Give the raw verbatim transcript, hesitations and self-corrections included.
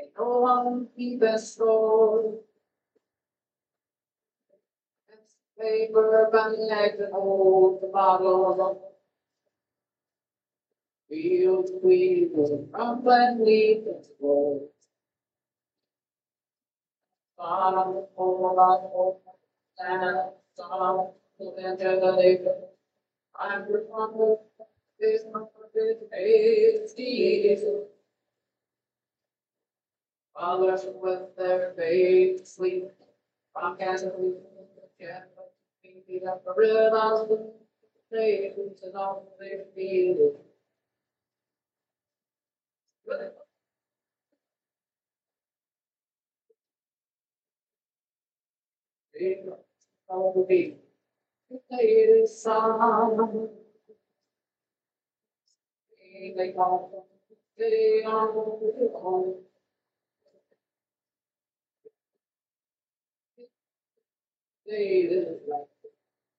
no one keep us slow. Paper bag and hold the bottle. Fields we from when we go. Bottom of our and some eventually. I'm remember this number is easy. Fathers with their babies sleep. Podcast and we yeah. We have to realize the things and all they feel. It is song. They call they are they